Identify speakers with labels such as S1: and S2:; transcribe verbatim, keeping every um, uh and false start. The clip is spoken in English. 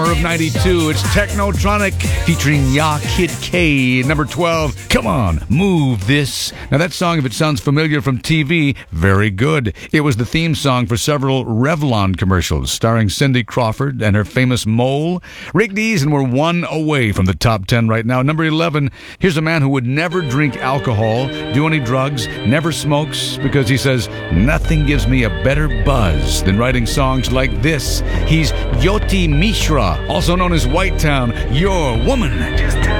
S1: Of ninety-two, it's Technotronic featuring Ya Kid K, number twelve. Come on, move this. Now that song, if it sounds familiar from T V, very good. It was the theme song for several Revlon commercials starring Cindy Crawford and her famous mole. Rick Dees, and we're one away from the top ten right now. Number eleven, here's a man who would never drink alcohol, do any drugs, never smokes, because he says, nothing gives me a better buzz than writing songs like this. He's Jyoti Mishra, also known as White Town, Your Woman.